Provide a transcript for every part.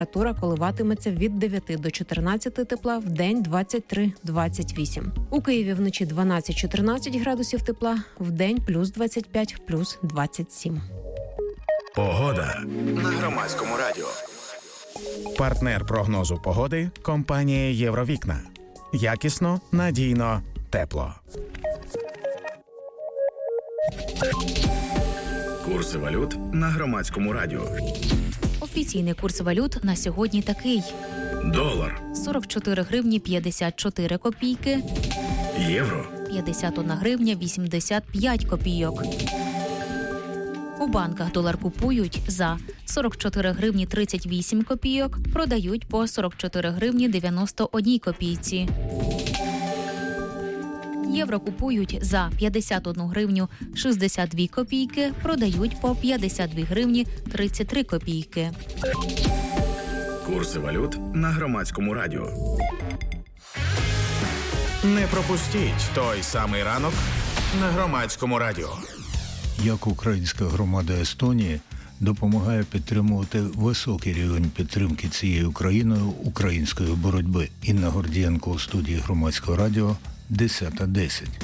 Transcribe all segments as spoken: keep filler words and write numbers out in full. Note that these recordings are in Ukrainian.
Температура коливатиметься від дев'яти до чотирнадцяти тепла, в день двадцять три - двадцять вісім. У Києві вночі дванадцять - чотирнадцять градусів тепла, в день плюс двадцять п'ять, плюс двадцять сім. Погода на Громадському радіо. Партнер прогнозу погоди – компанія «Євровікна». Якісно, надійно, тепло. Курси валют на Громадському радіо. Офіційний курс валют на сьогодні такий. Долар – сорок чотири гривні п'ятдесят чотири копійки. Євро – п'ятдесят одна гривня вісімдесят п'ять копійок. У банках долар купують за сорок чотири гривні тридцять вісім копійок, продають по сорок чотири гривні дев'яносто одна копійці. Євро купують за п'ятдесят одну гривню шістдесят дві копійки, продають по п'ятдесят дві гривні тридцять три копійки. Курси валют на Громадському радіо. Не пропустіть той самий ранок на Громадському радіо. Як українська громада Естонії допомагає підтримувати високий рівень підтримки цією країною української боротьби. Інна Гордієнко у студії Громадського радіо, десята десять.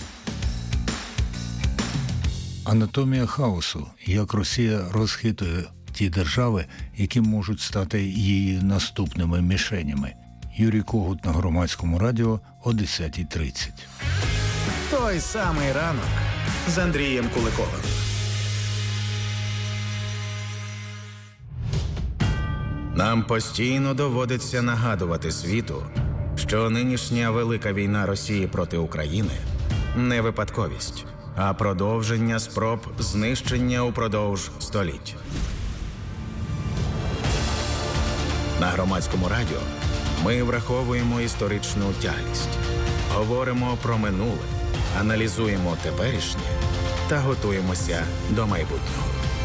Анатомія хаосу. Як Росія розхитує ті держави, які можуть стати її наступними мішенями. Юрій Когут на Громадському радіо о десята тридцять. Той самий ранок з Андрієм Куликовим. Нам постійно доводиться нагадувати світу, що нинішня велика війна Росії проти України не випадковість, а продовження спроб знищення упродовж століть. На Громадському радіо ми враховуємо історичну тяглість, говоримо про минуле, аналізуємо теперішнє та готуємося до майбутнього.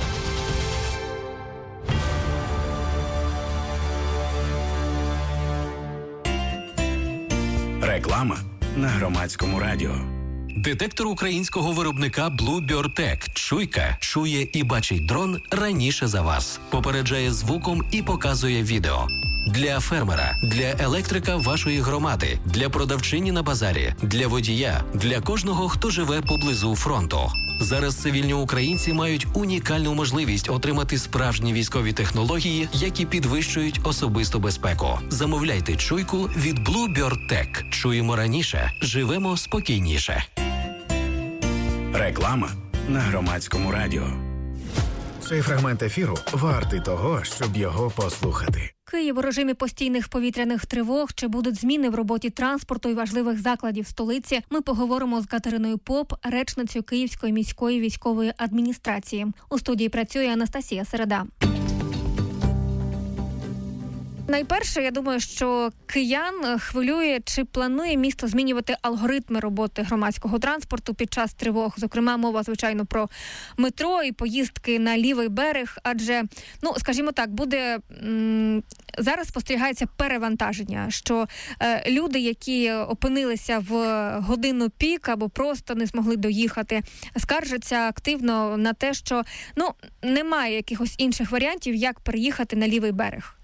Реклама на Громадському радіо. Детектор українського виробника Bluebird Tech «Чуйка» чує і бачить дрон раніше за вас. Попереджає звуком і показує відео. Для фермера, для електрика вашої громади, для продавчині на базарі, для водія, для кожного, хто живе поблизу фронту. Зараз цивільні українці мають унікальну можливість отримати справжні військові технології, які підвищують особисту безпеку. Замовляйте «Чуйку» від Bluebird Tech. Чуємо раніше, живемо спокійніше. Реклама на Громадському радіо. Цей фрагмент ефіру вартий того, щоб його послухати. Київ у режимі постійних повітряних тривог. Чи будуть зміни в роботі транспорту і важливих закладів столиці? Ми поговоримо з Катериною Поп, речницею Київської міської військової адміністрації. У студії працює Анастасія Середа. Найперше, я думаю, що киян хвилює, чи планує місто змінювати алгоритми роботи громадського транспорту під час тривог. Зокрема, мова, звичайно, про метро і поїздки на лівий берег. Адже, ну, скажімо так, буде м- зараз спостерігається перевантаження, що е, люди, які опинилися в годину пік або просто не змогли доїхати, скаржаться активно на те, що, ну, немає якихось інших варіантів, як переїхати на лівий берег.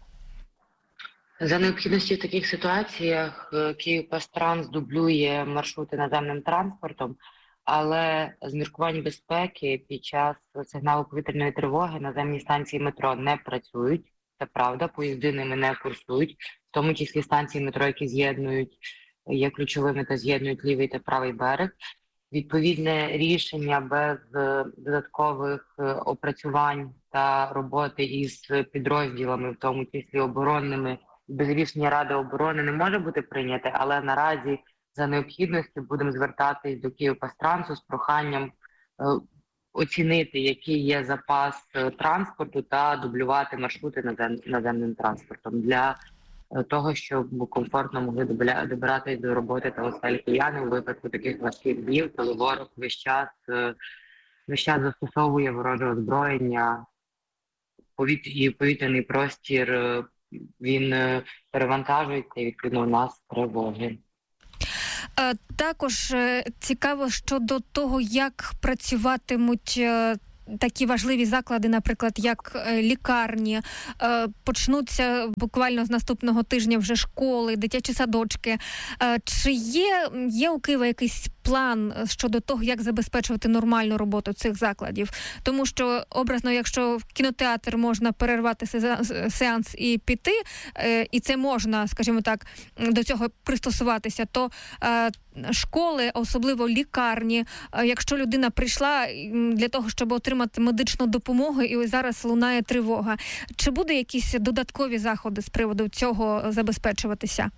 За необхідності в таких ситуаціях Київпастранс дублює маршрути наземним транспортом, але з міркувань безпеки під час сигналу повітряної тривоги наземні станції метро не працюють. Це правда, поїзди ними не курсують, в тому числі станції метро, які з'єднують, є ключовими та з'єднують лівий та правий берег. Відповідне рішення без додаткових опрацювань та роботи із підрозділами, в тому числі оборонними, без рішення Ради оборони не може бути прийняте, але наразі за необхідністю будемо звертатись до Київпастрансу з проханням е, оцінити, який є запас е, транспорту та дублювати маршрути назем, наземним транспортом для е, того, щоб комфортно могли добиратись до роботи та осель кияни у випадку таких важких днів, коли ворог весь час, е, весь час застосовує вороже озброєння, повіт... і повітряний простір е, він перевантажується і, відповідно, у нас тривоги. Також цікаво щодо того, як працюватимуть такі важливі заклади, наприклад, як лікарні, почнуться буквально з наступного тижня вже школи, дитячі садочки. Чи є, є у Києва якийсь план щодо того, як забезпечувати нормальну роботу цих закладів? Тому що, образно, якщо в кінотеатр можна перервати сеанс і піти, і це можна, скажімо так, до цього пристосуватися, то школи, особливо лікарні, якщо людина прийшла для того, щоб отримати медичну допомогу, і ось зараз лунає тривога, чи буде якісь додаткові заходи з приводу цього забезпечуватися?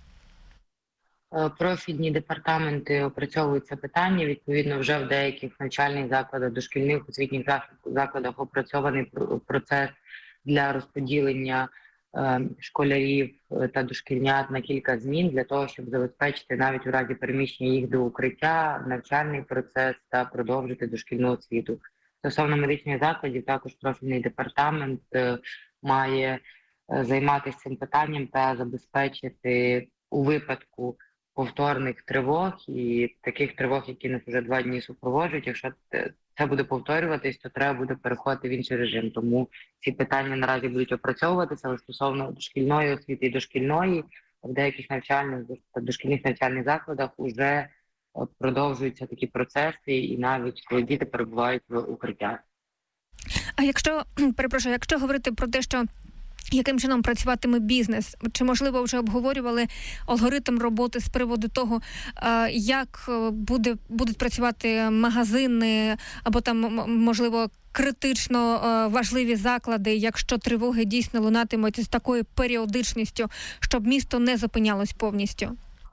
Профільні департаменти опрацьовують це питання. Відповідно, вже в деяких навчальних закладах, дошкільних освітніх закладах опрацьований процес для розподілення школярів та дошкільнят на кілька змін для того, щоб забезпечити навіть у разі переміщення їх до укриття, навчальний процес та продовжити дошкільну освіту. Стосовно медичних закладів, також профільний департамент має займатися цим питанням та забезпечити у випадку повторних тривог і таких тривог, які нас вже два дні супроводжують. Якщо це буде повторюватись, то треба буде переходити в інший режим. Тому ці питання наразі будуть опрацьовуватися, але стосовно дошкільної освіти і дошкільної, в деяких навчальних та дошкільних навчальних закладах вже продовжуються такі процеси, і навіть коли діти перебувають в укриттях. А якщо, перепрошую, якщо говорити про те, що яким чином працюватиме бізнес? Чи, можливо, вже обговорювали алгоритм роботи з приводу того, як буде, будуть працювати магазини або там, можливо, критично важливі заклади, якщо тривоги дійсно лунатимуть з такою періодичністю, щоб місто не зупинялось повністю?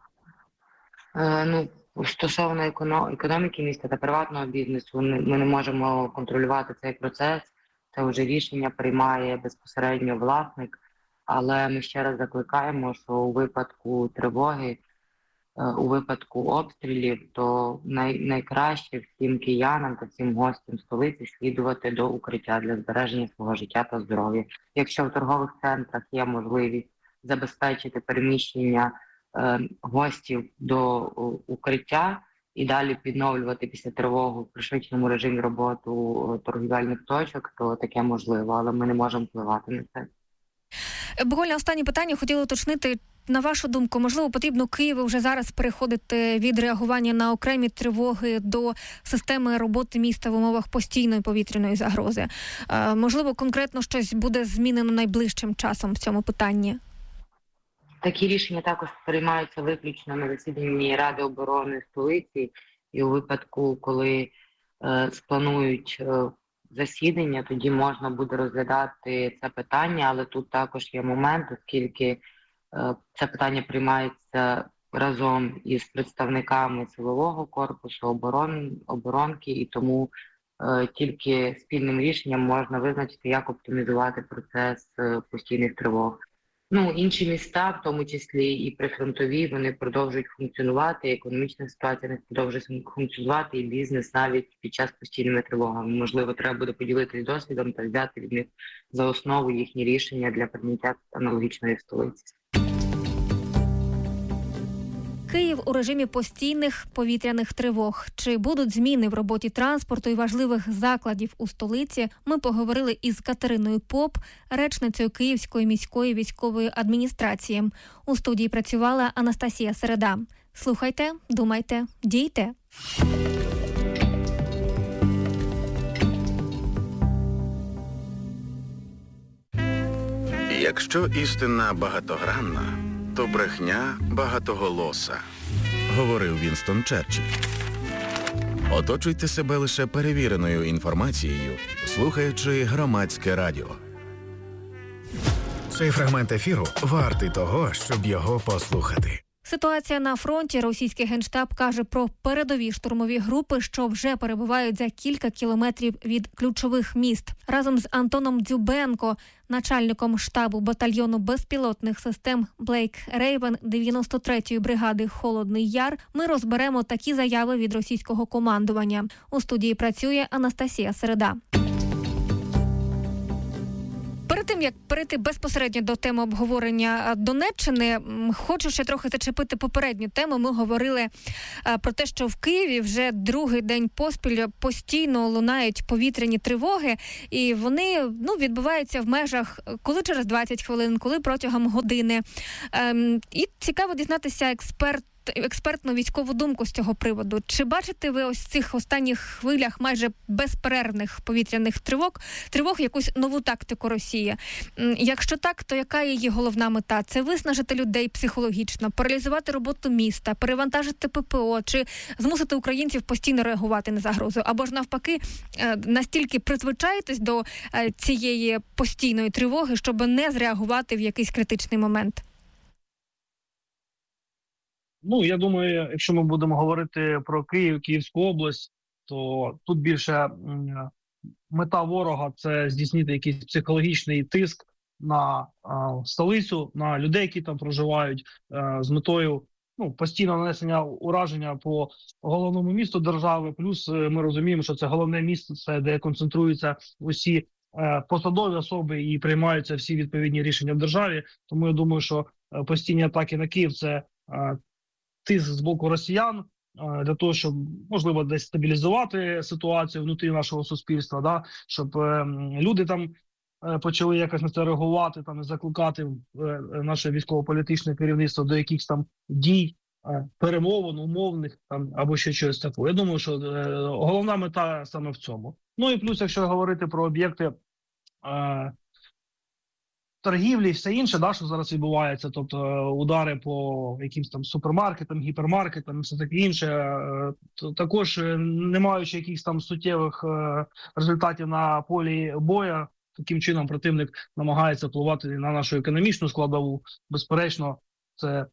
Е, ну, стосовно економіки міста та приватного бізнесу, ми не можемо контролювати цей процес. Це вже рішення приймає безпосередньо власник, але ми ще раз закликаємо, що у випадку тривоги, у випадку обстрілів, то най, найкраще всім киянам та всім гостям столиці слідувати до укриття для збереження свого життя та здоров'я. Якщо в торгових центрах є можливість забезпечити переміщення е, гостів до укриття, і далі підновлювати після тривоги в пришвидшеному режимі роботу торгівельних точок, то таке можливо, але ми не можемо впливати на це. Буквально останнє питання хотіла уточнити. На вашу думку, можливо, потрібно Києву вже зараз переходити від реагування на окремі тривоги до системи роботи міста в умовах постійної повітряної загрози? Можливо, конкретно щось буде змінено найближчим часом в цьому питанні? Такі рішення також приймаються виключно на засіданні Ради оборони столиці, і у випадку, коли е, спланують е, засідання, тоді можна буде розглядати це питання, але тут також є момент, оскільки е, це питання приймається разом із представниками силового корпусу, оборон, оборонки, і тому е, тільки спільним рішенням можна визначити, як оптимізувати процес е, постійних тривог. Ну, інші міста, в тому числі і прифронтові, вони продовжують функціонувати, економічна ситуація не продовжує функціонувати, і бізнес навіть під час постійними тривогами. Можливо, треба буде поділитися досвідом та взяти від них за основу їхні рішення для прийняття аналогічної столиці. Київ у режимі постійних повітряних тривог. Чи будуть зміни в роботі транспорту і важливих закладів у столиці? Ми поговорили із Катериною Поп, речницею Київської міської військової адміністрації. У студії працювала Анастасія Середа. Слухайте, думайте, дійте. Якщо істина багатогранна, то брехня багатоголоса, говорив Вінстон Черчилль. Оточуйте себе лише перевіреною інформацією, слухаючи Громадське радіо. Цей фрагмент ефіру вартий того, щоб його послухати. Ситуація на фронті. Російський Генштаб каже про передові штурмові групи, що вже перебувають за кілька кілометрів від ключових міст. Разом з Антоном Дзюбенко, начальником штабу батальйону безпілотних систем Блейк Рейвен дев'яносто третьої бригади «Холодний Яр», ми розберемо такі заяви від російського командування. У студії працює Анастасія Середа. Перед тим, як перейти безпосередньо до теми обговорення Донеччини, хочу ще трохи зачепити попередню тему. Ми говорили про те, що в Києві вже другий день поспіль постійно лунають повітряні тривоги, і вони ну, відбуваються в межах коли через двадцять хвилин, коли протягом години. Ем, і цікаво дізнатися експерт експертну військову думку з цього приводу. Чи бачите ви ось в цих останніх хвилях майже безперервних повітряних тривог, тривог якусь нову тактику Росії? Якщо так, то яка її головна мета? Це виснажити людей психологічно, паралізувати роботу міста, перевантажити ППО, чи змусити українців постійно реагувати на загрозу? Або ж навпаки, настільки призвичаєтесь до цієї постійної тривоги, щоб не зреагувати в якийсь критичний момент? Ну, я думаю, якщо ми будемо говорити про Київ, Київську область, то тут більше мета ворога – це здійснити якийсь психологічний тиск на а, столицю, на людей, які там проживають, а, з метою ну, постійного нанесення ураження по головному місту держави. Плюс ми розуміємо, що це головне місто, це де концентруються усі а, посадові особи і приймаються всі відповідні рішення в державі. Тому я думаю, що постійні атаки на Київ – це а, тиск з боку росіян для того, щоб, можливо, десь стабілізувати ситуацію внутрі нашого суспільства, да? Щоб е, люди там е, почали якось на це реагувати, там, і закликати е, наше військово-політичне керівництво до якихось там дій, е, перемовин, умовних там, або ще щось такого. Я думаю, що е, головна мета саме в цьому. Ну і плюс, якщо говорити про об'єкти е, торгівлі і все інше, да, що зараз відбувається, тобто удари по якимсь там супермаркетам, гіпермаркетам і все таке інше, то також не маючи якихось там суттєвих результатів на полі бою, таким чином противник намагається впливати на нашу економічну складову. Безперечно, це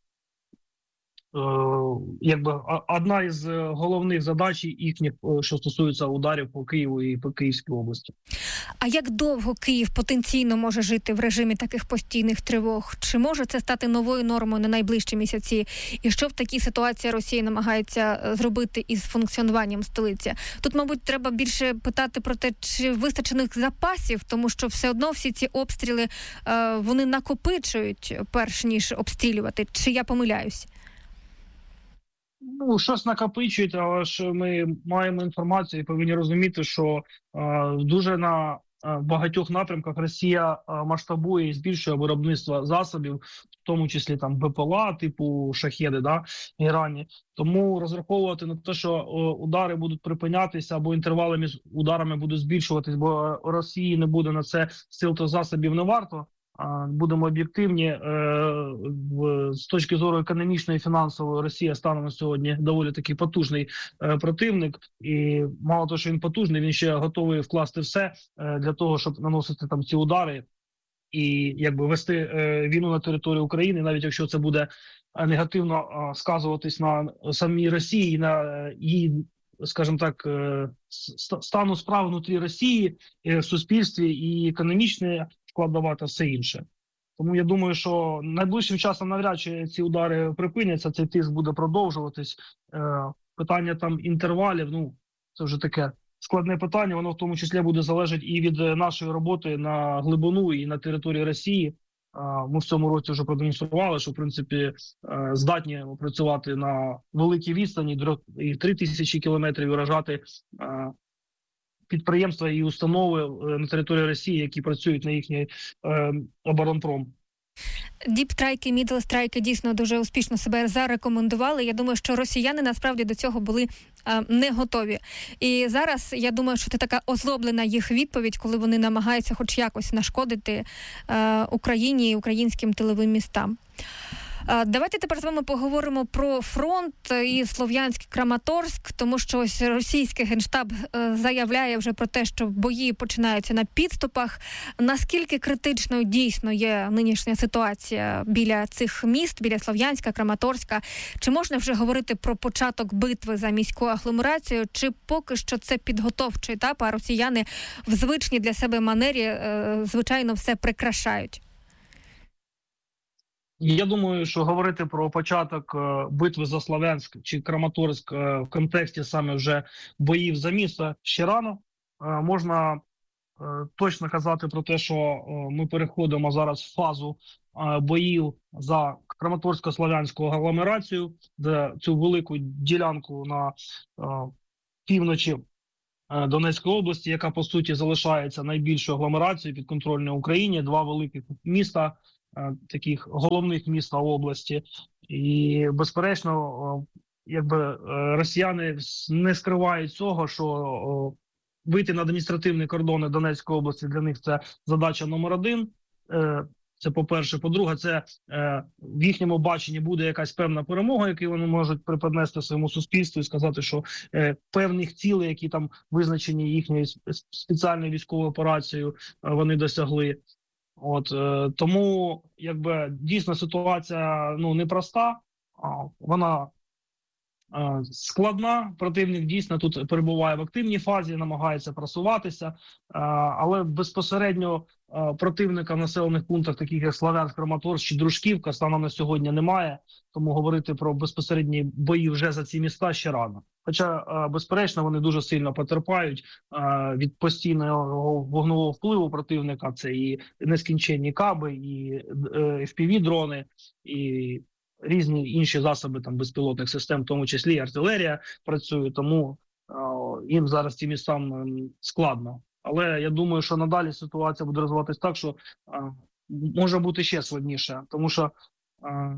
якби одна із головних задач їхніх, що стосується ударів по Києву і по Київській області. А як довго Київ потенційно може жити в режимі таких постійних тривог? Чи може це стати новою нормою на найближчі місяці? І що в такій ситуації Росія намагається зробити із функціонуванням столиці? Тут, мабуть, треба більше питати про те, чи вистачених запасів, тому що все одно всі ці обстріли, вони накопичують, перш ніж обстрілювати. Чи я помиляюсь? Ну, щось накопичують, але ж ми маємо інформацію і повинні розуміти, що е, дуже на е, багатьох напрямках Росія е, масштабує і збільшує виробництво засобів, в тому числі там БПЛА, типу шахеди, да, в Ірані. Тому розраховувати на те, що е, удари будуть припинятися або інтервали між ударами будуть збільшуватись, бо Росії не буде на це сил та засобів, не варто. Будемо об'єктивні, з точки зору економічної і фінансової, Росія стане на сьогодні доволі такий потужний противник, і мало того, що він потужний, він ще готовий вкласти все для того, щоб наносити там ці удари і якби вести війну на території України, навіть якщо це буде негативно сказуватись на самій Росії, на її, скажімо так, стану справ внутрі Росії, в суспільстві і економічне складова та все інше. Тому я думаю, що найближчим часом навряд чи ці удари припиняться, цей тиск буде продовжуватись. Е, питання там інтервалів, ну, це вже таке складне питання, воно в тому числі буде залежати і від нашої роботи на глибину і на території Росії. Е, ми в цьому році вже продемонстрували, що, в принципі, е, здатні працювати на великій відстані, і три тисячі кілометрів, і вражати е, підприємства і установи на території Росії, які працюють на їхній е, оборонпром. Діпстрайки, мідлстрайки дійсно дуже успішно себе зарекомендували. Я думаю, що росіяни насправді до цього були е, не готові. І зараз, я думаю, що це така озлоблена їх відповідь, коли вони намагаються хоч якось нашкодити е, Україні і українським тиловим містам. Давайте тепер з вами поговоримо про фронт і Слов'янськ, Краматорськ, тому що ось російський Генштаб заявляє вже про те, що бої починаються на підступах. Наскільки критичною дійсно є нинішня ситуація біля цих міст, біля Слов'янська, Краматорська? Чи можна вже говорити про початок битви за міську агломерацію, чи поки що це підготовчий етап, а росіяни в звичній для себе манері, звичайно, все прикрашають? Я думаю, що говорити про початок битви за Слов'янськ чи Краматорськ в контексті саме вже боїв за місто ще рано. Можна точно казати про те, що ми переходимо зараз в фазу боїв за Краматорсько-Слов'янську агломерацію, де цю велику ділянку на півночі Донецької області, яка по суті залишається найбільшою агломерацією підконтрольною Україні, два великих міста, таких головних міста області. І безперечно, якби росіяни не скривають цього, що вийти на адміністративні кордони Донецької області для них це задача номер один. Це по-перше. По-друге, це е, в їхньому баченні буде якась певна перемога, яку вони можуть приподнести своєму суспільству і сказати, що е, певних цілей, які там визначені їхньою спеціальною військовою операцією, е, вони досягли. От е, тому, якби дійсно ситуація ну непроста, а вона е, складна. Противник дійсно тут перебуває в активній фазі, намагається просуватися, е, але безпосередньо противника в населених пунктах, таких як Слов'янськ, Краматорськ чи Дружківка, станом на сьогодні немає, тому говорити про безпосередні бої вже за ці міста ще рано. Хоча, безперечно, вони дуже сильно потерпають від постійного вогневого впливу противника. Це і нескінченні каби, і еф пі ві-дрони, і різні інші засоби там безпілотних систем, в тому числі і артилерія працює, тому їм зараз ці містам складно. Але я думаю, що надалі ситуація буде розвиватися так, що а, може бути ще складніше. Тому що а,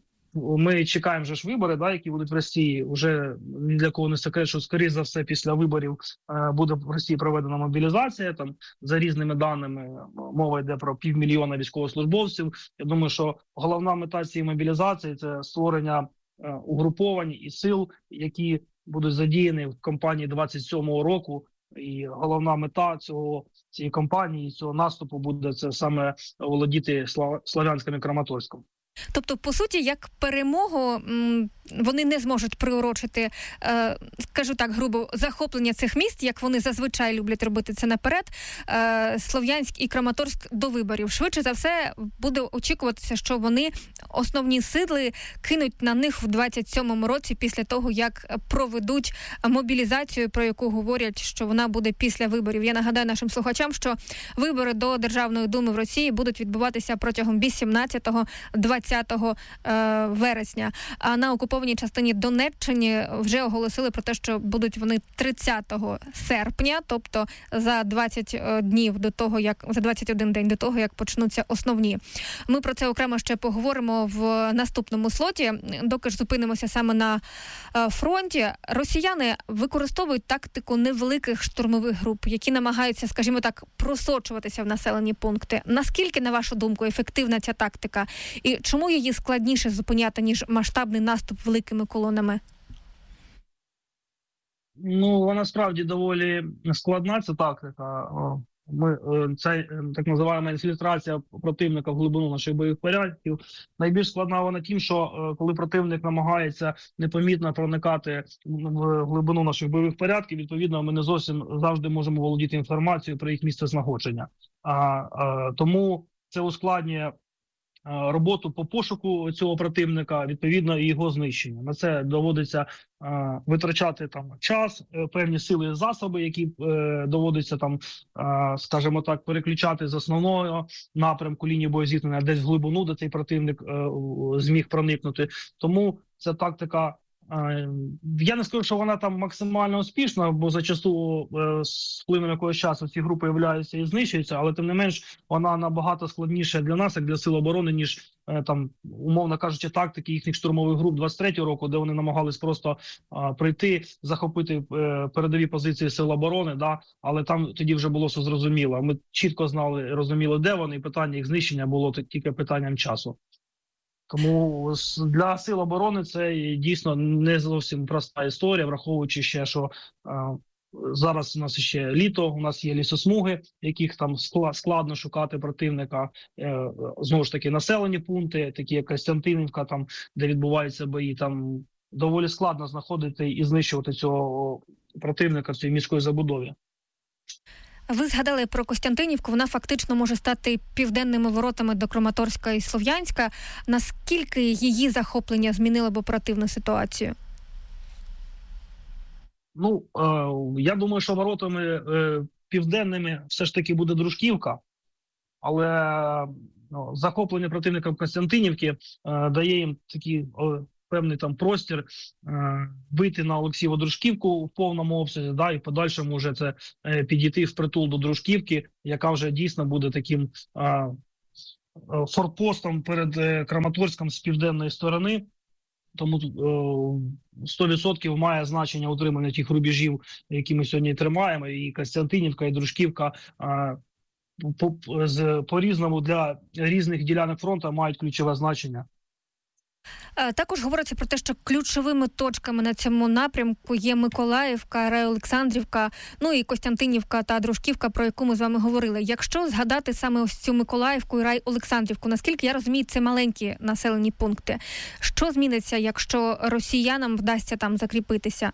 ми чекаємо вже ж вибори, да, які будуть в Росії. Уже ні для кого не секрет, що, скоріше за все, після виборів а, буде в Росії проведена мобілізація. Там, за різними даними, мова йде про півмільйона військовослужбовців. Я думаю, що головна мета цієї мобілізації – це створення а, угруповань і сил, які будуть задіяні в кампанії двадцять сьомого року. І головна мета цього цієї кампанії, цього наступу буде це саме володіти Слов'янськом і Краматорськом. Тобто, по суті, як перемогу вони не зможуть приурочити, скажу так грубо, захоплення цих міст, як вони зазвичай люблять робити це наперед, Слов'янськ і Краматорськ до виборів. Швидше за все буде очікуватися, що вони основні сили кинуть на них в двадцять сьомому році після того, як проведуть мобілізацію, про яку говорять, що вона буде після виборів. Я нагадаю нашим слухачам, що вибори до Державної думи в Росії будуть відбуватися протягом вісімнадцятого-двадцятого вересня. А на окупованій частині Донеччині вже оголосили про те, що будуть вони тридцятого серпня, тобто за двадцять днів до того, як за двадцять один день до того, як почнуться основні. Ми про це окремо ще поговоримо в наступному слоті. Доки ж зупинимося саме на фронті, росіяни використовують тактику невеликих штурмових груп, які намагаються, скажімо так, просочуватися в населені пункти. Наскільки, на вашу думку, ефективна ця тактика? І чому її складніше зупиняти, ніж масштабний наступ великими колонами? Ну, вона справді доволі складна, ця тактика. Ми, це так називаємо інфільтрація противника в глибину наших бойових порядків. Найбільш складна вона тим, що коли противник намагається непомітно проникати в глибину наших бойових порядків, відповідно, ми не зовсім завжди можемо володіти інформацією про їх місце знаходження. А, а, тому це ускладнює роботу по пошуку цього противника, відповідно, і його знищення. На це доводиться е, витрачати там час, е, певні сили і засоби, які е, доводиться там, е, скажімо так, переключати з основного напрямку лінії боєзіткнення десь в глибину, де цей противник е, зміг проникнути. Тому ця тактика, е, я не скажу, що вона там максимально успішна, бо зачасту е, з плином якогось часу ці групи являються і знищуються, але тим не менш вона набагато складніша для нас, як для сил оборони, ніж е, там, умовно кажучи, тактики їхніх штурмових груп двадцять третього року, де вони намагались просто е, прийти, захопити е, передові позиції сил оборони, да, але там тоді вже було все зрозуміло. Ми чітко знали, розуміли, де вони, і питання їх знищення було тільки питанням часу. Тому для сил оборони це дійсно не зовсім проста історія, враховуючи ще, що е, зараз у нас ще літо, у нас є лісосмуги, яких там складно шукати противника, е, знову ж таки населені пункти, такі як Костянтинівка, там, де відбуваються бої, там доволі складно знаходити і знищувати цього противника в цій міської забудові. Ви згадали про Костянтинівку, вона фактично може стати південними воротами до Краматорська і Слов'янська. Наскільки її захоплення змінило б оперативну ситуацію? Ну, е, я думаю, що воротами е, південними все ж таки буде Дружківка, але ну, захоплення противником Костянтинівки е, дає їм такий о, певний там простір е, вийти на Олексієво-Дружківку в повному обсязі, да, і в подальшому вже це е, підійти впритул до Дружківки, яка вже дійсно буде таким е, форпостом перед е, Краматорськом з південної сторони. Тому сто відсотків має значення утримання тих рубежів, які ми сьогодні тримаємо. І Костянтинівка, і Дружківка по-різному для різних ділянок фронту мають ключове значення. Також говориться про те, що ключовими точками на цьому напрямку є Миколаївка, Райолександрівка, ну і Костянтинівка та Дружківка, про яку ми з вами говорили. Якщо згадати саме ось цю Миколаївку і Райолександрівку, наскільки я розумію, це маленькі населені пункти. Що зміниться, якщо росіянам вдасться там закріпитися?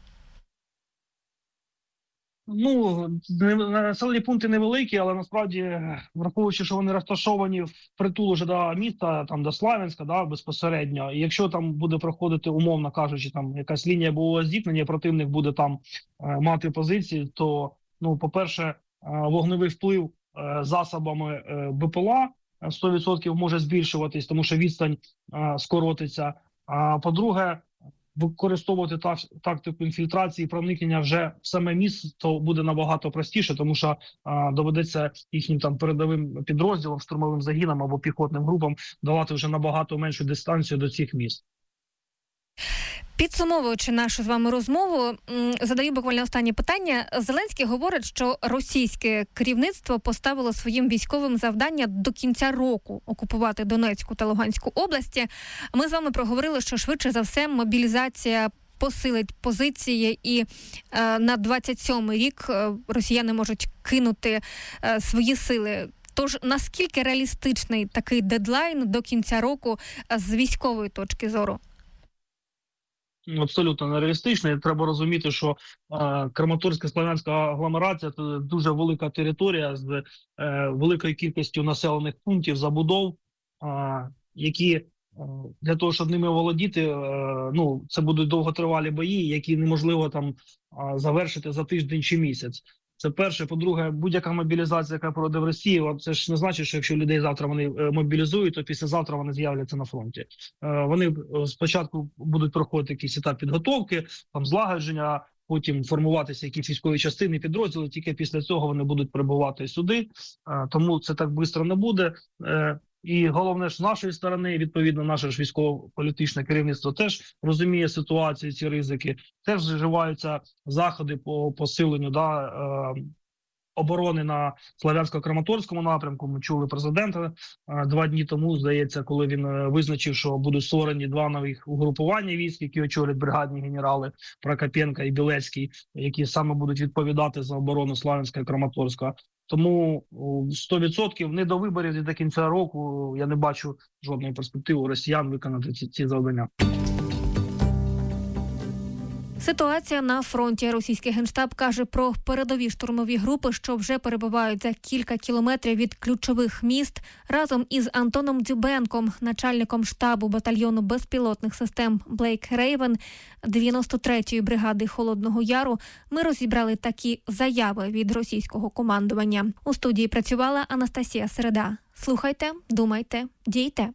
Ну, населені пункти невеликі, але насправді, враховуючи, що вони розташовані впритул уже до міста, там до Славянська, да, безпосередньо, і якщо там буде проходити, умовно кажучи, там якась лінія бойового зіткнення, противник буде там е, мати позиції, то, ну, по-перше, е, вогневий вплив е, засобами е, БПЛА сто відсотків може збільшуватись, тому що відстань е, скоротиться. А по-друге, використовувати та, тактику інфільтрації, проникнення вже в саме місто буде набагато простіше, тому що а, доведеться їхнім там передовим підрозділам, штурмовим загінам або піхотним групам давати вже набагато меншу дистанцію до цих міст. Підсумовуючи нашу з вами розмову, задаю буквально останнє питання. Зеленський говорить, що російське керівництво поставило своїм військовим завдання до кінця року окупувати Донецьку та Луганську області. Ми з вами проговорили, що швидше за все мобілізація посилить позиції і е, на двадцять сьомий рік росіяни можуть кинути е, свої сили. Тож наскільки реалістичний такий дедлайн до кінця року з військової точки зору? Абсолютно нереалістично. Треба розуміти, що е, Краматорська Слов'янська агломерація – це дуже велика територія з е, великою кількістю населених пунктів, забудов, е, які е, для того, щоб ними володіти, е, ну, це будуть довготривалі бої, які неможливо там е, завершити за тиждень чи місяць. Це перше. По-друге, будь-яка мобілізація, яка пройде в Росії, це ж не значить, що якщо людей завтра вони мобілізують, то післязавтра вони з'являться на фронті. Вони спочатку будуть проходити якийсь етап підготовки, там злагодження, потім формуватися якісь військові частини, підрозділи, тільки після цього вони будуть прибувати сюди. Тому це так швидко не буде. І головне ж з нашої сторони, відповідно, наше ж військово-політичне керівництво теж розуміє ситуацію, ці ризики, теж вживаються заходи по посиленню да, е, оборони на Слов'янсько-Краматорському напрямку. Ми чули президента е, два дні тому, здається, коли він е, визначив, що будуть створені два нових угрупування військ, які очолять бригадні генерали Прокопенко і Білецький, які саме будуть відповідати за оборону Слов'янська і Краматорська. Тому сто відсотків не до виборів і до кінця року я не бачу жодної перспективи у росіян виконати ці, ці завдання. Ситуація на фронті. Російський Генштаб каже про передові штурмові групи, що вже перебувають за кілька кілометрів від ключових міст. Разом із Антоном Дзюбенком, начальником штабу батальйону безпілотних систем Блейк Рейвен дев'яносто третьої бригади Холодного Яру, ми розібрали такі заяви від російського командування. У студії працювала Анастасія Середа. Слухайте, думайте, дійте.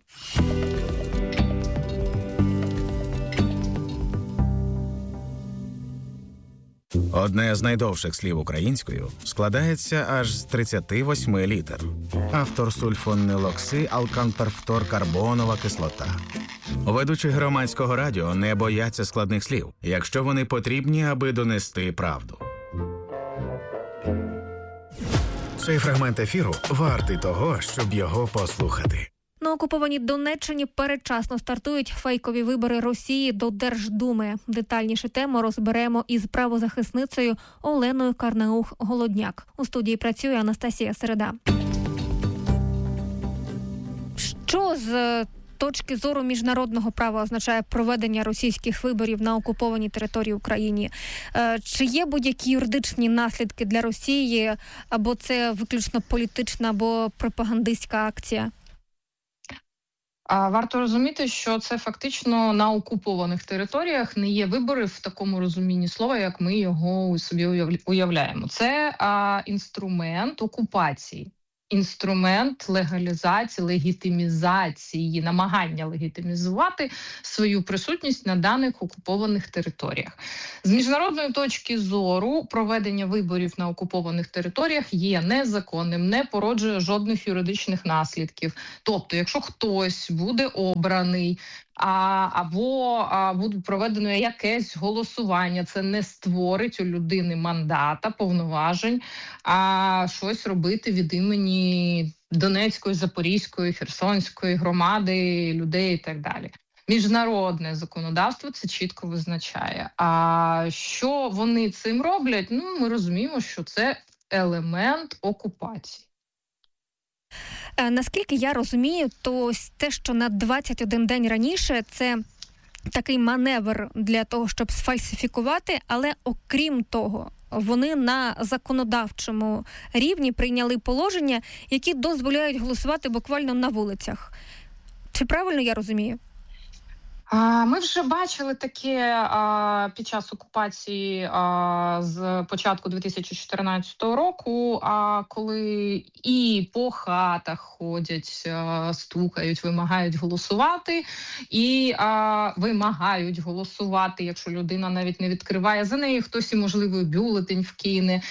Одне з найдовших слів українською складається аж з тридцяти восьми літер. Автор сульфонилокси алканперфторкарбонова кислота. Ведучі громадського радіо не бояться складних слів, якщо вони потрібні, аби донести правду. Цей фрагмент ефіру вартий того, щоб його послухати. На окупованій Донеччині передчасно стартують фейкові вибори Росії до Держдуми. Детальніше тему розберемо із правозахисницею Оленою Карнаух-Голодняк. У студії працює Анастасія Середа. Що з точки зору міжнародного права означає проведення російських виборів на окупованій території України? Чи є будь-які юридичні наслідки для Росії, або це виключно політична або пропагандистська акція? А варто розуміти, що це фактично на окупованих територіях не є вибори в такому розумінні слова, як ми його собі уявляємо. Це а, інструмент окупації, інструмент легалізації, легітимізації, намагання легітимізувати свою присутність на даних окупованих територіях. З міжнародної точки зору проведення виборів на окупованих територіях є незаконним, не породжує жодних юридичних наслідків. Тобто, якщо хтось буде обраний, А, або а, буде проведено якесь голосування, це не створить у людини мандата, повноважень, а щось робити від імені Донецької, Запорізької, Херсонської громади, людей і так далі. Міжнародне законодавство це чітко визначає. А що вони цим роблять? Ну, ми розуміємо, що це елемент окупації. Наскільки я розумію, то ось те, що на двадцять один день раніше, це такий маневр для того, щоб сфальсифікувати, але окрім того, вони на законодавчому рівні прийняли положення, які дозволяють голосувати буквально на вулицях. Чи правильно я розумію? Ми вже бачили таке під час окупації з початку дві тисячі чотирнадцятого року, коли і по хатах ходять, стукають, вимагають голосувати, і вимагають голосувати, якщо людина навіть не відкриває за неї, хтось і, можливо, бюлетень вкине.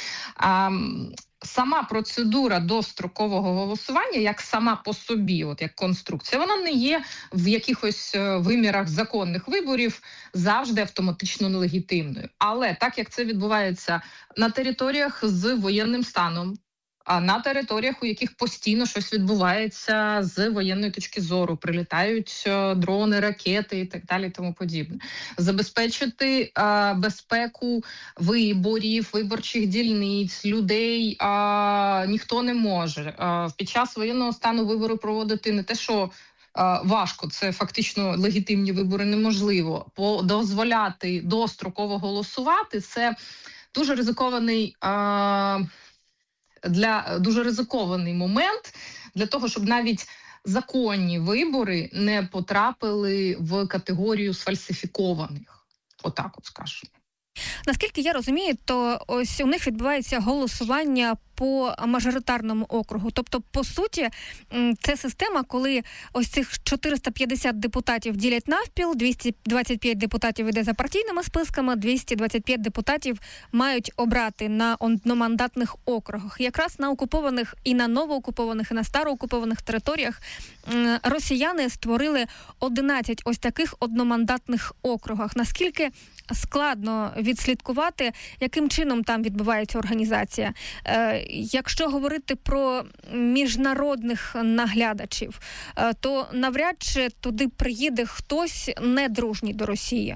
Сама процедура дострокового голосування, як сама по собі, от як конструкція, вона не є в якихось вимірах законних виборів завжди автоматично нелегітимною. Але так, як це відбувається на територіях з воєнним станом, а на територіях, у яких постійно щось відбувається з воєнної точки зору, прилітають дрони, ракети і так далі, тому подібне. Забезпечити а, безпеку виборів, виборчих дільниць, людей а, ніхто не може. А, під час воєнного стану вибори проводити не те, що а, важко, це фактично легітимні вибори неможливо. По, дозволяти достроково голосувати – це дуже ризикований а, для дуже ризикований момент для того, щоб навіть законні вибори не потрапили в категорію сфальсифікованих. Отак от скажу. Наскільки я розумію, то ось у них відбувається голосування по мажоритарному округу. Тобто, по суті, це система, коли ось цих чотириста п'ятдесят депутатів ділять навпіл, двісті двадцять п'ять депутатів іде за партійними списками, двісті двадцять п'ять депутатів мають обрати на одномандатних округах. Якраз на окупованих і на новоокупованих, і на староокупованих територіях росіяни створили одинадцять ось таких одномандатних округах. Наскільки складно відслідкувати, яким чином там відбувається організація? Е, якщо говорити про міжнародних наглядачів, е, то навряд чи туди приїде хтось недружній до Росії.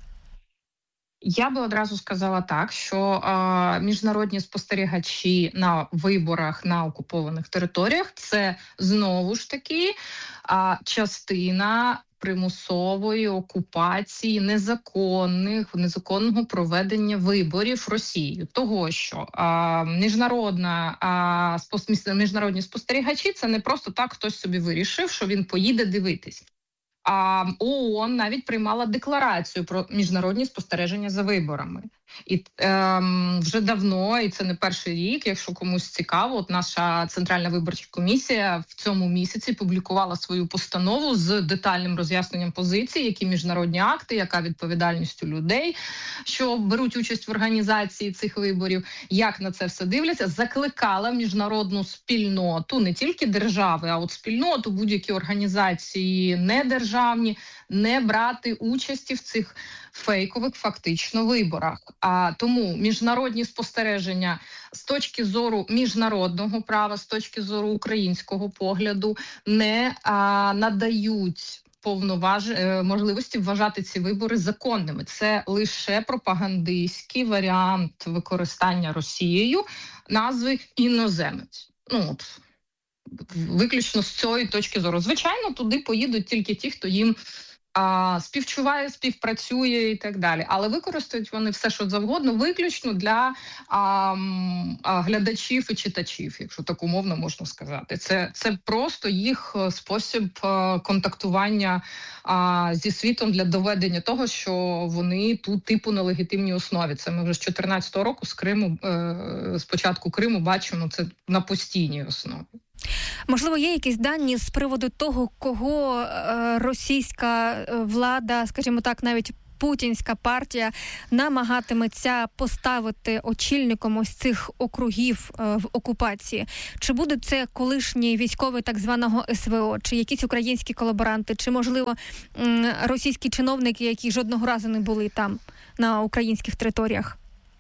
Я би одразу сказала так, що е, міжнародні спостерігачі на виборах на окупованих територіях – це знову ж таки е, частина примусової окупації незаконних, незаконного проведення виборів Росією. Того, що а, міжнародна, а, спос, міжнародні спостерігачі – це не просто так хтось собі вирішив, що він поїде дивитись. А ООН навіть приймала декларацію про міжнародні спостереження за виборами. І ем, вже давно, і це не перший рік, якщо комусь цікаво, от наша Центральна виборча комісія в цьому місяці публікувала свою постанову з детальним роз'ясненням позицій, які міжнародні акти, яка відповідальність у людей, що беруть участь в організації цих виборів, як на це все дивляться, закликала міжнародну спільноту, не тільки держави, а от спільноту, будь-які організації недержавні, не брати участі в цих фейкових фактично виборах. А тому міжнародні спостереження з точки зору міжнародного права, з точки зору українського погляду не а, надають повноваж... можливості вважати ці вибори законними. Це лише пропагандистський варіант використання Росією назви іноземець. Ну от виключно з цієї точки зору. Звичайно, туди поїдуть тільки ті, хто їм а, співчуває, співпрацює і так далі. Але використають вони все, що завгодно, виключно для а, а, глядачів і читачів, якщо так умовно можна сказати. Це, це просто їх спосіб а, контактування а, зі світом для доведення того, що вони тут типу на легітимній основі. Це ми вже з чотирнадцятого року з Криму, е, з початку Криму бачимо це на постійній основі. Можливо, є якісь дані з приводу того, кого е, російська влада, скажімо так, навіть путінська партія намагатиметься поставити очільником ось цих округів е, в окупації? Чи буде це колишній військовий так званого ес ве о, чи якісь українські колаборанти, чи, можливо, м, російські чиновники, які жодного разу не були там, на українських територіях?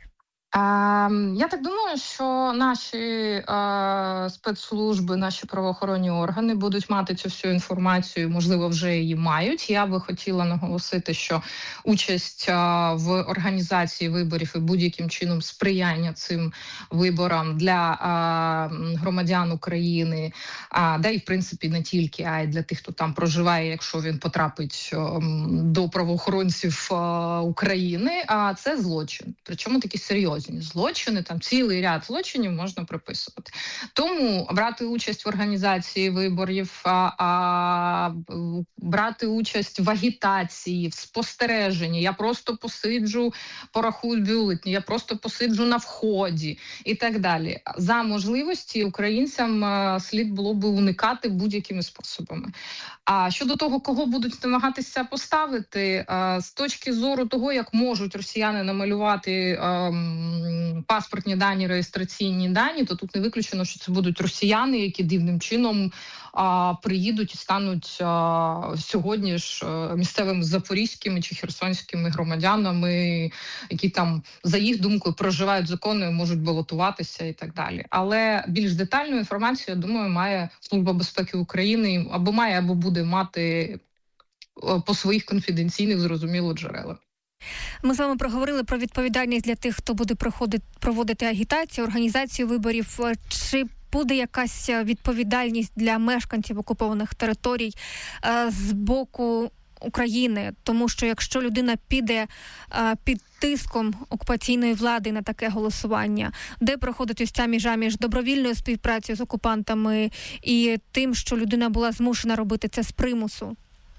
Я так думаю, що наші е, спецслужби, наші правоохоронні органи будуть мати цю всю інформацію, можливо, вже її мають. Я би хотіла наголосити, що участь е, в організації виборів і будь-яким чином сприяння цим виборам для е, громадян України, е, да і в принципі не тільки, а й для тих, хто там проживає, якщо він потрапить е, до правоохоронців е, України, а це злочин. Причому такі серйозні злочини, там цілий ряд злочинів можна приписувати. Тому брати участь в організації виборів, а, а, брати участь в агітації, в спостереженні, я просто посиджу, порахую бюлетні, я просто посиджу на вході і так далі. За можливості українцям а, слід було би уникати будь-якими способами. А щодо того, кого будуть намагатися поставити, а, з точки зору того, як можуть росіяни намалювати а, паспортні дані, реєстраційні дані, то тут не виключено, що це будуть росіяни, які дивним чином а, приїдуть і стануть а, сьогодні ж а, місцевими запорізькими чи херсонськими громадянами, які там, за їх думкою, проживають законно, можуть балотуватися і так далі. Але більш детальну інформацію, я думаю, має Служба безпеки України, або має, або буде мати по своїх конфіденційних, зрозуміло, джерелах. Ми з вами проговорили про відповідальність для тих, хто буде проходити, проводити агітацію, організацію виборів. Чи буде якась відповідальність для мешканців окупованих територій е, з боку України? Тому що якщо людина піде е, під тиском окупаційної влади на таке голосування, де проходить ось ця межа між добровільною співпрацею з окупантами і тим, що людина була змушена робити це з примусу?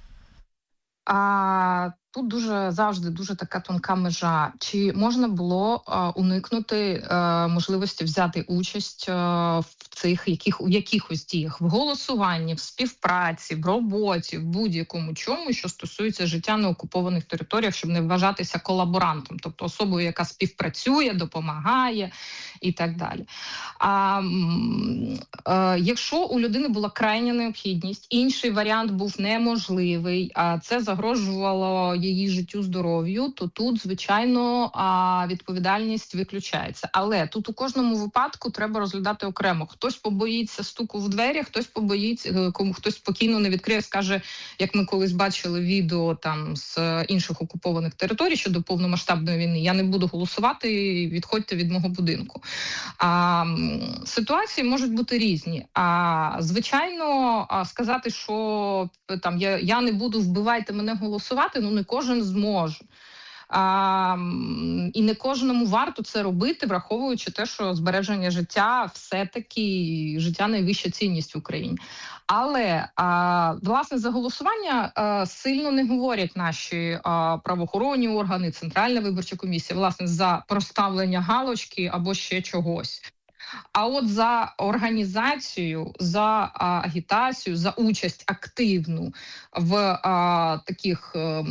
А тут дуже завжди дуже така тонка межа. Чи можна було а, уникнути а, можливості взяти участь а, в цих яких у якихось діях, в голосуванні, в співпраці, в роботі, в будь-якому чому, що стосується життя на окупованих територіях, щоб не вважатися колаборантом, тобто особою, яка співпрацює, допомагає і так далі. А, а якщо у людини була крайня необхідність, інший варіант був неможливий, а це загрожувало її життю, здоров'ю, то тут, звичайно, відповідальність виключається. Але тут у кожному випадку треба розглядати окремо. Хтось побоїться стуку в двері, хтось побоїться, кому хтось спокійно не відкриє, скаже, як ми колись бачили відео там з інших окупованих територій щодо повномасштабної війни, я не буду голосувати, відходьте від мого будинку. А, ситуації можуть бути різні. А, звичайно, сказати, що там я, я не буду, вбивайте мене голосувати, ну не кожен зможе. А, і не кожному варто це робити, враховуючи те, що збереження життя все-таки життя найвища цінність в Україні. Але, а, власне, за голосування а, сильно не говорять наші а, правоохоронні органи, Центральна виборча комісія, власне, за проставлення галочки або ще чогось. А от за організацію, за а, агітацію, за участь активну в а, таких а,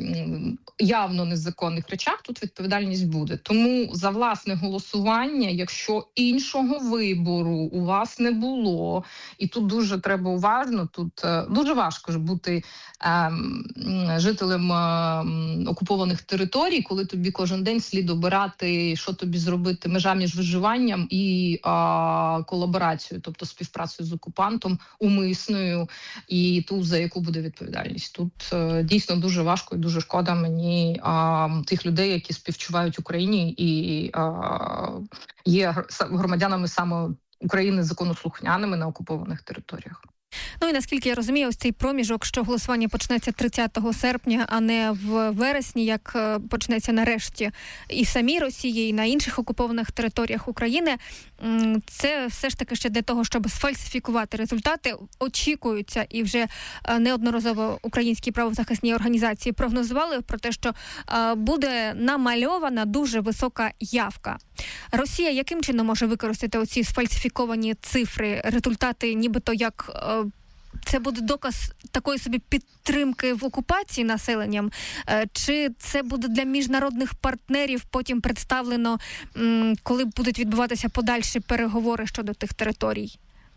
явно незаконних речах тут відповідальність буде. Тому за власне голосування, якщо іншого вибору у вас не було, і тут дуже треба уважно, тут а, дуже важко ж бути а, жителем а, окупованих територій, коли тобі кожен день слід обирати, що тобі зробити, межа між виживанням і А, колаборацію, тобто співпрацю з окупантом умисною, і ту, за яку буде відповідальність. Тут а, дійсно дуже важко і дуже шкода мені а, тих людей, які співчувають Україні і а, є громадянами саме України законослухняними на окупованих територіях. Ну і наскільки я розумію, ось цей проміжок, що голосування почнеться тридцятого серпня, а не в вересні, як почнеться нарешті і в самій Росії, і на інших окупованих територіях України, це все ж таки ще для того, щоб сфальсифікувати результати. Очікуються, і вже неодноразово українські правозахисні організації прогнозували про те, що буде намальована дуже висока явка. Росія яким чином може використати оці сфальсифіковані цифри, результати, нібито як це буде доказ такої собі підтримки в окупації населенням, чи це буде для міжнародних партнерів потім представлено, коли будуть відбуватися подальші переговори щодо тих територій?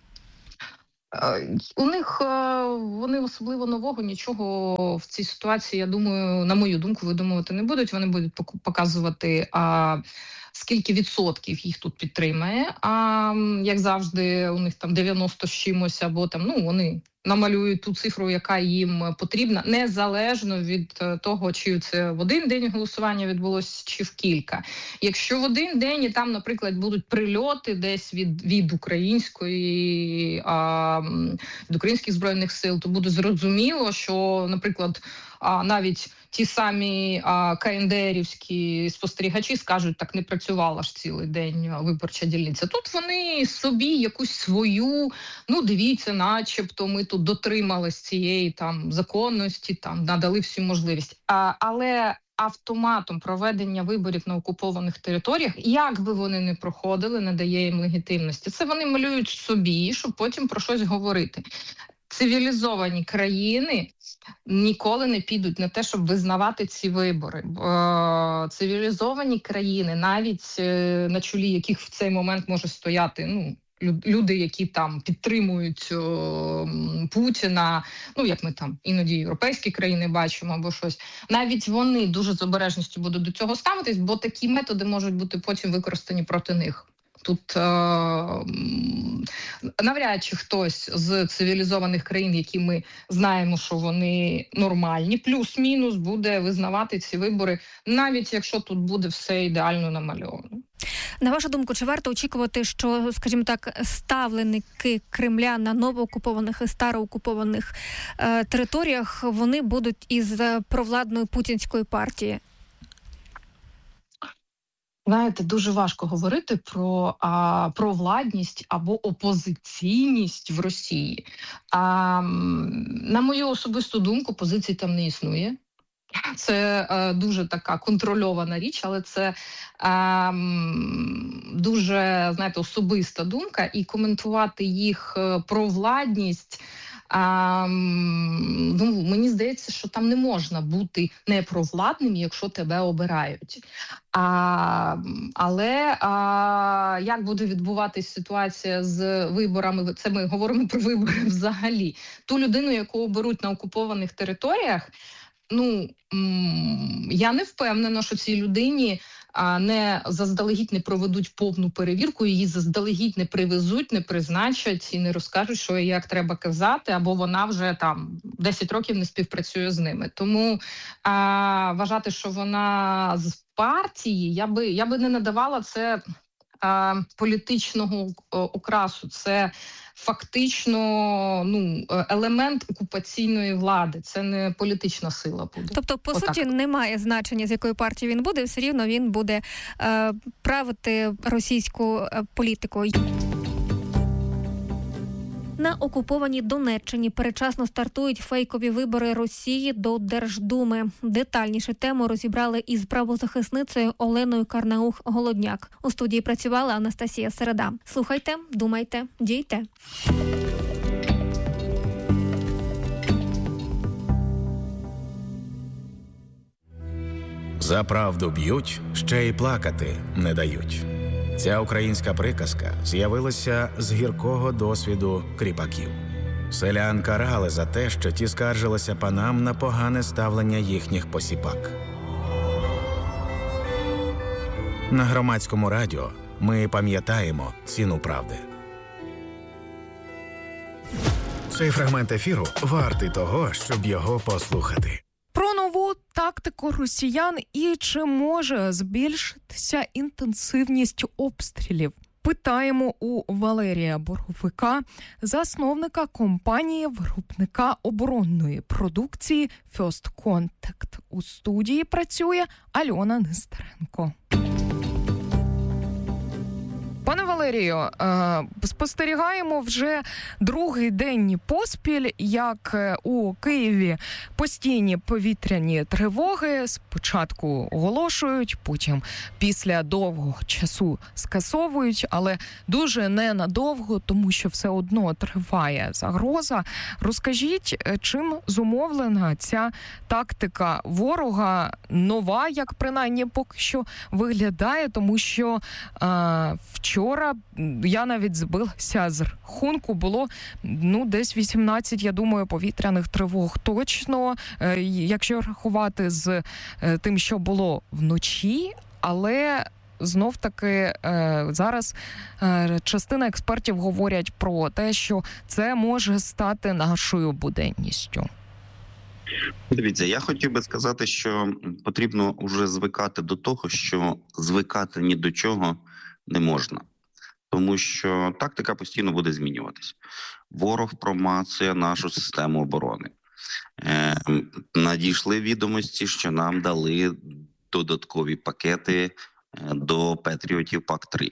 У них, вони особливо нового нічого в цій ситуації, я думаю, на мою думку, видумувати не будуть. Вони будуть показувати, а, скільки відсотків їх тут підтримає. А як завжди, у них там дев'яносто з чимось, або там, ну, вони намалюють ту цифру, яка їм потрібна, незалежно від того, чи це в один день голосування відбулося, чи в кілька. Якщо в один день і там, наприклад, будуть прильоти десь від, від української, а, від українських збройних сил, то буде зрозуміло, що, наприклад, а, навіть ті самі а, КНДРівські спостерігачі скажуть, так не працювала ж цілий день виборча дільниця. Тут вони собі якусь свою, ну дивіться, начебто ми тут дотримались цієї там законності, там надали всю можливість. А, але автоматом проведення виборів на окупованих територіях, як би вони не проходили, не дає їм легітимності. Це вони малюють собі, щоб потім про щось говорити. Цивілізовані країни ніколи не підуть на те, щоб визнавати ці вибори. Цивілізовані країни, навіть на чолі яких в цей момент може стояти, ну, люди, які там підтримують о, Путіна, ну, як ми там іноді європейські країни бачимо або щось, навіть вони дуже з обережністю будуть до цього ставитись, бо такі методи можуть бути потім використані проти них. Тут е- навряд чи хтось з цивілізованих країн, які ми знаємо, що вони нормальні, плюс-мінус буде визнавати ці вибори, навіть якщо тут буде все ідеально намальовано. На вашу думку, чи варто очікувати, що, скажімо так, ставленики Кремля на новоокупованих і староокупованих е- територіях, вони будуть із провладної путінської партії? Знаєте, дуже важко говорити про а, про владність або опозиційність в Росії. А, на мою особисту думку, позиції там не існує. Це а, дуже така контрольована річ, але це а, дуже, знаєте, особиста думка. І коментувати їх про владність, А, ну, мені здається, що там не можна бути непровладним, якщо тебе обирають. А, але а, як буде відбуватись ситуація з виборами? Це ми говоримо про вибори взагалі. Ту людину, яку оберуть на окупованих територіях, ну, м- я не впевнена, що цій людині а не заздалегідь не проведуть повну перевірку, її заздалегідь не привезуть, не призначать і не розкажуть, що і як треба казати, або вона вже там десять років не співпрацює з ними. Тому а, вважати, що вона з партії, я би, я би не надавала це а, політичного окрасу. Це фактично, ну, елемент окупаційної влади. Це не політична сила буде. Тобто, по Отак. суті, немає значення, з якої партії він буде, все рівно він буде е, правити російську е, політику. На окупованій Донеччині передчасно стартують фейкові вибори Росії до Держдуми. Детальніше тему розібрали із правозахисницею Оленою Карнаух-Голодняк. У студії працювала Анастасія Середа. Слухайте, думайте, дійте. За правду б'ють, ще й плакати не дають. Ця українська приказка з'явилася з гіркого досвіду кріпаків. Селян карали за те, що ті скаржилися панам на погане ставлення їхніх посіпак. На Громадському радіо ми пам'ятаємо ціну правди. Цей фрагмент ефіру вартий того, щоб його послухати. Про нову тактику росіян і чи може збільшитися інтенсивність обстрілів. питаємо у Валерія Боровика, засновника компанії виробника оборонної продукції First Contact. У студії працює Альона Нестеренко. Пане Валерію, спостерігаємо вже другий день поспіль, як у Києві постійні повітряні тривоги спочатку оголошують, потім після довгого часу скасовують, але дуже ненадовго, тому що все одно триває загроза. Розкажіть, чим зумовлена ця тактика ворога, нова, як принаймні поки що виглядає, тому що а, вчора я навіть збилася з рахунку, було ну десь вісімнадцять, я думаю, повітряних тривог точно, е, якщо рахувати з е, тим, що було вночі, але знов-таки е, зараз е, частина експертів говорять про те, що це може стати нашою буденністю. Дивіться, я хотів би сказати, що потрібно вже звикати до того, що звикати ні до чого не можна. Тому що тактика постійно буде змінюватись. Ворог промацує нашу систему оборони. Е, надійшли відомості, що нам дали додаткові пакети до Петріотів пак три.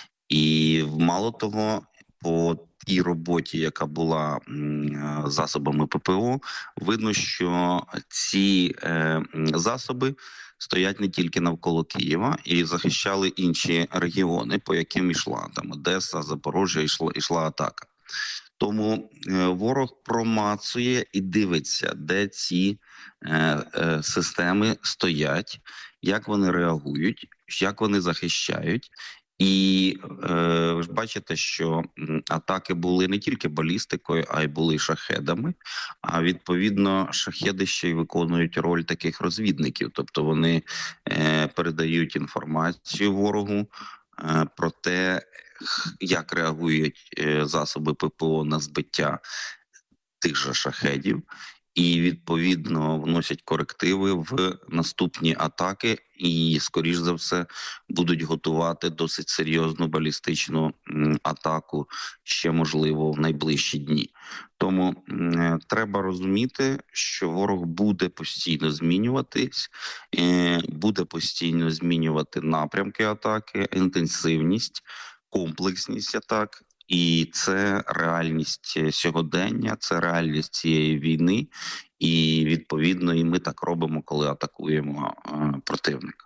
І мало того, по тій роботі, яка була м, засобами ППО, видно, що ці е, засоби стоять не тільки навколо Києва і захищали інші регіони, по яким йшла там Одеса, Запоріжжя, йшла, йшла атака. Тому е, ворог промацує і дивиться, де ці е, е, системи стоять, як вони реагують, як вони захищають. І е, ви ж бачите, що атаки були не тільки балістикою, а й були шахедами. А відповідно, шахеди ще й виконують роль таких розвідників. Тобто вони е, передають інформацію ворогу е, про те, як реагують е, засоби ППО на збиття тих же шахедів. І, відповідно, вносять корективи в наступні атаки і, скоріш за все, будуть готувати досить серйозну балістичну атаку ще, можливо, в найближчі дні. Тому е, треба розуміти, що ворог буде постійно змінюватись, е, буде постійно змінювати напрямки атаки, інтенсивність, комплексність атак. І це реальність сьогодення, це реальність цієї війни, і відповідно і ми так робимо, коли атакуємо е, противника.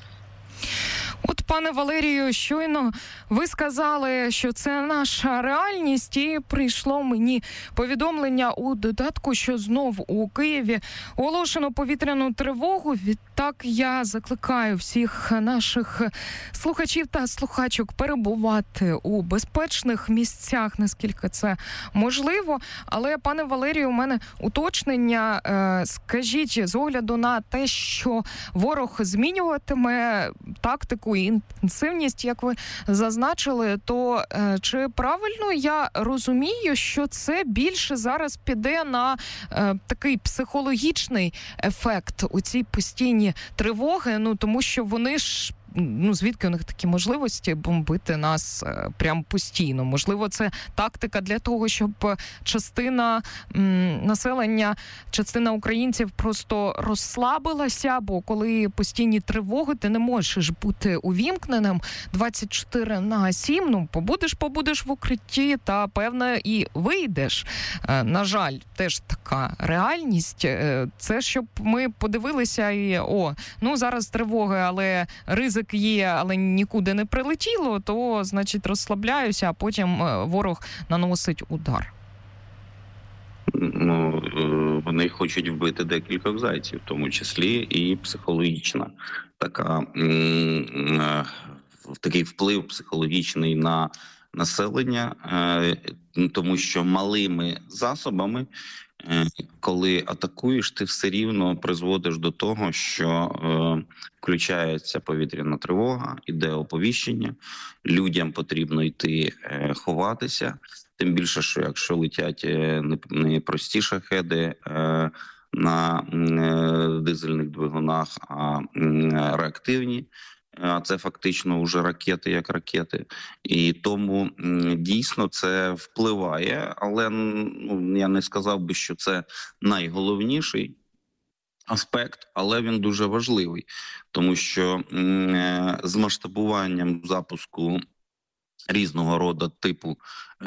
От, пане Валерію, щойно ви сказали, що це наша реальність, і прийшло мені повідомлення у додатку, що знов у Києві оголошено повітряну тривогу. Відтак я закликаю всіх наших слухачів та слухачок перебувати у безпечних місцях, наскільки це можливо. Але, пане Валерію, у мене уточнення. Скажіть, з огляду на те, що ворог змінюватиме тактику і інтенсивність, як ви зазначили, то е, чи правильно я розумію, що це більше зараз піде на е, такий психологічний ефект у ці постійні тривоги, ну тому що вони ж ну, звідки у них такі можливості бомбити нас е, прям постійно? Можливо, це тактика для того, щоб частина м, населення, частина українців просто розслабилася, бо коли постійні тривоги, ти не можеш бути увімкненим двадцять чотири на сім, ну, побудеш, побудеш в укритті та, певно, і вийдеш. Е, на жаль, теж така реальність. Е, це щоб ми подивилися і, о, ну, зараз тривоги, але ризик є, але нікуди не прилетіло, то, значить, розслабляюся, а потім ворог наносить удар. Ну, вони хочуть вбити декількох зайців, в тому числі і психологічна така, такий вплив психологічний на населення, тому що малими засобами, коли атакуєш, ти все рівно призводиш до того, що е, включається повітряна тривога, іде оповіщення, людям потрібно йти е, ховатися, тим більше, що якщо летять е, не, не прості шахеди е, на е, дизельних двигунах, а е, реактивні, а це фактично вже ракети як ракети. І тому дійсно це впливає, але ну, я не сказав би, що це найголовніший аспект, але він дуже важливий, тому що з масштабуванням запуску різного роду типу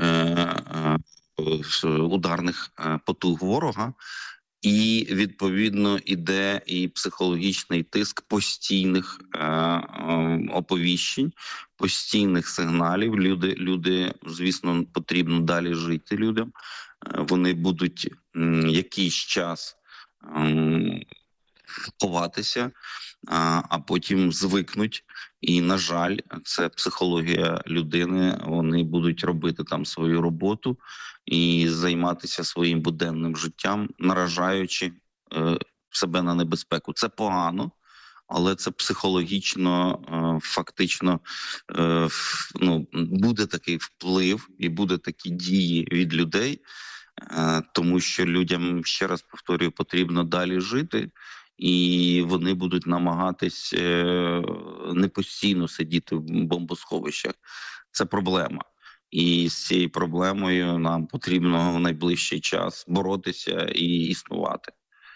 ударних потуг ворога, і, відповідно, іде і психологічний тиск постійних е, е, оповіщень, постійних сигналів. Люди, люди, звісно, потрібно далі жити людям. Е, вони будуть м, якийсь час м, ховатися, а, а потім звикнуть. І, на жаль, це психологія людини. Вони будуть робити там свою роботу і займатися своїм буденним життям, наражаючи е, себе на небезпеку. Це погано, але це психологічно, е, фактично, е, ну, буде такий вплив і буде такі дії від людей, е, тому що людям, ще раз повторюю, потрібно далі жити. І вони будуть намагатись не постійно сидіти в бомбосховищах. Це проблема. І з цією проблемою нам потрібно в найближчий час боротися і існувати.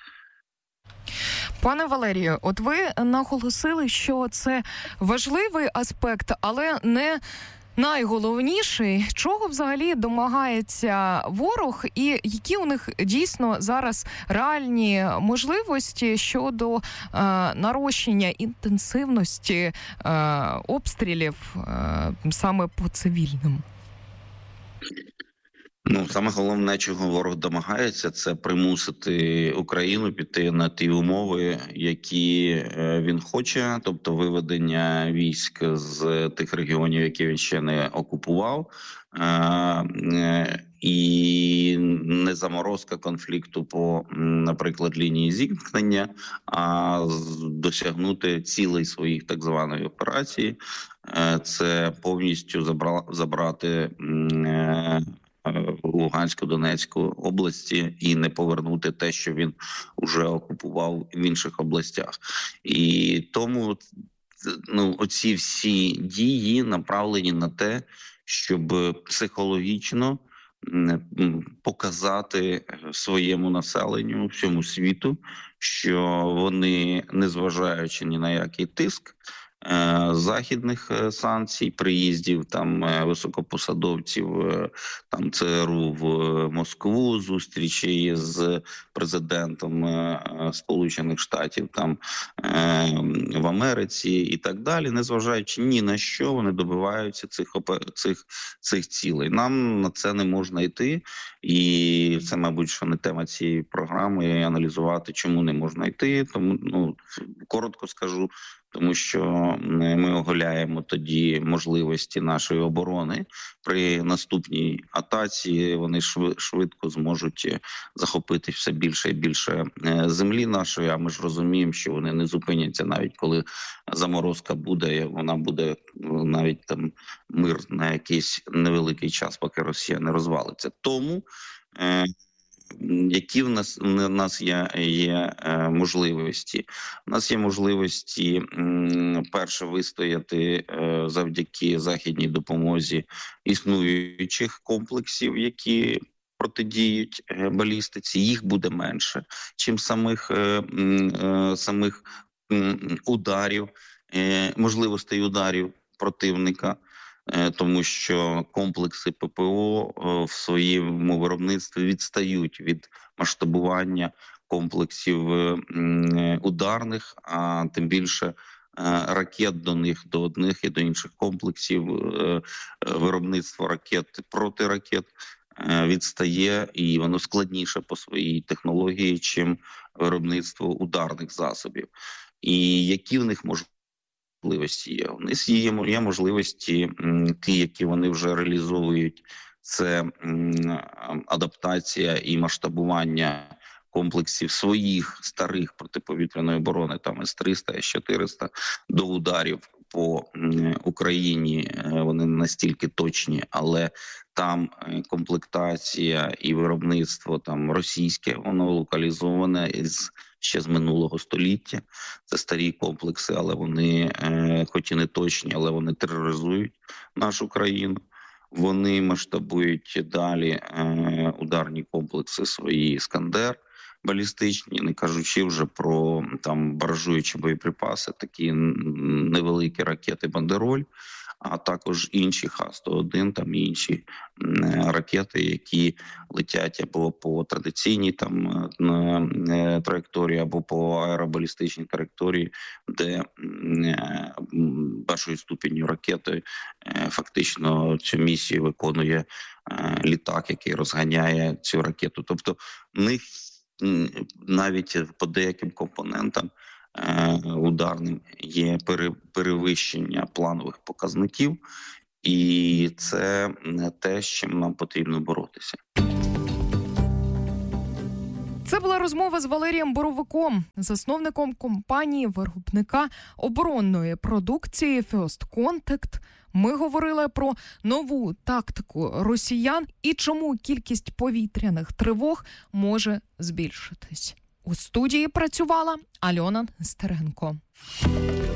Пане Валерію, от ви наголосили, що це важливий аспект, але не найголовніший. Чого взагалі домагається ворог і які у них дійсно зараз реальні можливості щодо е, нарощення інтенсивності е, обстрілів е, саме по цивільним? Ну, саме головне, чого ворог домагається, це примусити Україну піти на ті умови, які він хоче, тобто виведення військ з тих регіонів, які він ще не окупував, і не заморозка конфлікту по, наприклад, лінії зіткнення, а досягнути цілей своїх так званої операції. Це повністю забрати Луганську, Донецьку області і не повернути те, що він вже окупував в інших областях. І тому ну, оці всі дії направлені на те, щоб психологічно показати своєму населенню, всьому світу, що вони, незважаючи ні на який тиск, західних санкцій, приїздів там високопосадовців там ЦРУ в Москву, зустрічі з президентом Сполучених Штатів там в Америці і так далі, незважаючи ні на що, вони добиваються цих цих цих цілей. Нам на це не можна йти, і це, мабуть, що не тема цієї програми аналізувати, чому не можна йти. Тому ну коротко скажу. Тому що ми оголяємо тоді можливості нашої оборони. При наступній атаці вони швидко зможуть захопити все більше і більше землі нашої, а ми ж розуміємо, що вони не зупиняться навіть коли заморозка буде, вона буде навіть там мир на якийсь невеликий час, поки Росія не розвалиться. Тому які в нас, в нас є, є е, можливості? У нас є можливості, м, перше, вистояти е, завдяки західній допомозі існуючих комплексів, які протидіють е, балістиці. Їх буде менше, чим самих, е, е, самих е, ударів, е, можливостей ударів противника. Тому що комплекси ППО в своєму виробництві відстають від масштабування комплексів ударних, а тим більше ракет до них, до одних і до інших комплексів. Виробництво ракет, протиракет відстає, і воно складніше по своїй технології, чим виробництво ударних засобів. І які в них можуть можливості є. У них є, є можливості, ті, які вони вже реалізовують, це адаптація і масштабування комплексів своїх старих протиповітряної оборони, там С триста, С чотириста, до ударів по Україні. Вони не настільки точні, але там комплектація і виробництво там російське, воно локалізоване із ще з минулого століття. Це старі комплекси, але вони, хоч і не точні, але вони тероризують нашу країну. Вони масштабують далі ударні комплекси свої «Іскандер», балістичні, не кажучи вже про там баражуючі боєприпаси, такі невеликі ракети «Бандероль», а також інші Х сто один, там інші ракети, які летять або по традиційній там траєкторії, або по аеробалістичній траєкторії, де першою ступенью ракети фактично цю місію виконує літак, який розганяє цю ракету. Тобто в них навіть по деяким компонентам ударним є перевищення планових показників, і це не те, з чим нам потрібно боротися. Це була розмова з Валерієм Боровиком, засновником компанії-виробника оборонної продукції First Contact. Ми говорили про нову тактику росіян і чому кількість повітряних тривог може збільшитись. У студії працювала Альона Нестеренко.